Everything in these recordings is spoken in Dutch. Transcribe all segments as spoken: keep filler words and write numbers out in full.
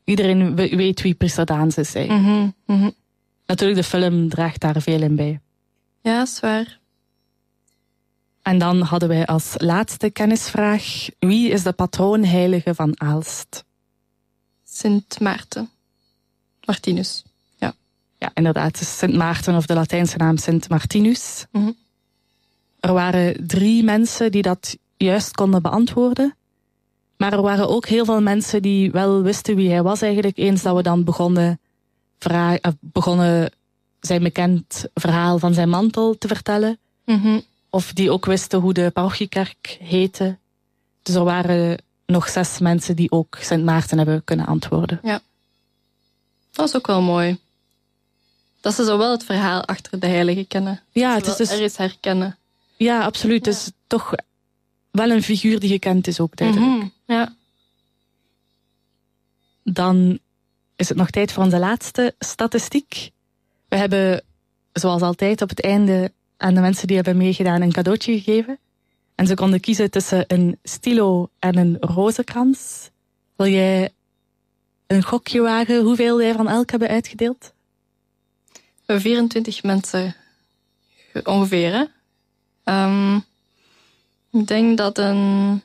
iedereen weet wie Priester Daans is. Mm-hmm, mm-hmm. Natuurlijk, de film draagt daar veel in bij. Ja, is waar. En dan hadden wij als laatste kennisvraag: wie is de patroonheilige van Aalst? Sint Maarten. Martinus. Ja. Ja, inderdaad. Sint Maarten, of de Latijnse naam Sint Martinus. Mm-hmm. Er waren drie mensen die dat juist konden beantwoorden. Maar er waren ook heel veel mensen die wel wisten wie hij was eigenlijk. Eens dat we dan begonnen, vra- uh, begonnen zijn bekend verhaal van zijn mantel te vertellen. Mm-hmm. Of die ook wisten hoe de parochiekerk heette. Dus er waren nog zes mensen die ook Sint Maarten hebben kunnen antwoorden. Ja. Dat is ook wel mooi. Dat ze zo wel het verhaal achter de heilige kennen. Ja, het het is dus... er is herkennen. Ja, absoluut. Ja. Het is toch wel een figuur die gekend is ook duidelijk. Mm-hmm. Ja. Dan is het nog tijd voor onze laatste statistiek. We hebben, zoals altijd, op het einde aan de mensen die hebben meegedaan een cadeautje gegeven. En ze konden kiezen tussen een stilo en een rozenkrans. Wil jij een gokje wagen hoeveel wij van elk hebben uitgedeeld? We hebben vierentwintig mensen ongeveer, hè? Um, ik denk dat een...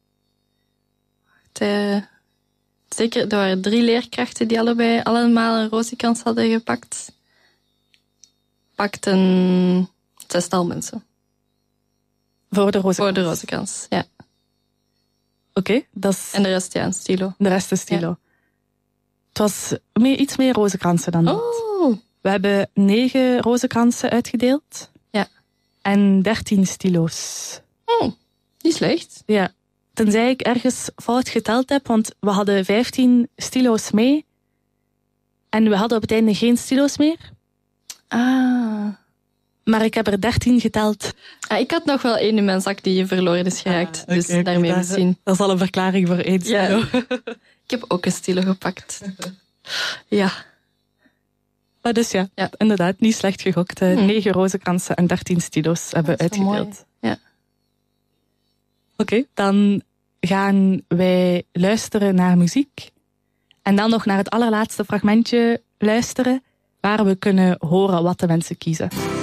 De, zeker, er waren drie leerkrachten die allebei allemaal een rozenkrans hadden gepakt. Pakt een zestal mensen. Voor de rozenkrans? Voor de rozenkrans, ja. Oké, okay, dat is... En de rest, ja, een stilo. De rest is stilo. Ja. Het was meer, iets meer rozenkransen dan dat. Oh. We hebben negen rozenkransen uitgedeeld. Ja. En dertien stilo's. Oh, niet slecht. Ja. Tenzij ik ergens fout geteld heb, want we hadden vijftien stilo's mee. En we hadden op het einde geen stilo's meer. Ah. Maar ik heb er dertien geteld. Ah, ik had nog wel één in mijn zak die verloren is geraakt. Ah, okay, dus okay, daarmee daar, misschien. Dat is al een verklaring voor één stilo. Ja. Ik heb ook een stilo gepakt. Ja. Maar dus ja, ja, inderdaad, niet slecht gegokt. Hmm. negen rozenkransen en dertien stilo's hebben we uitgedeeld. Ja. Oké, okay, dan gaan wij luisteren naar muziek. En dan nog naar het allerlaatste fragmentje luisteren, waar we kunnen horen wat de mensen kiezen.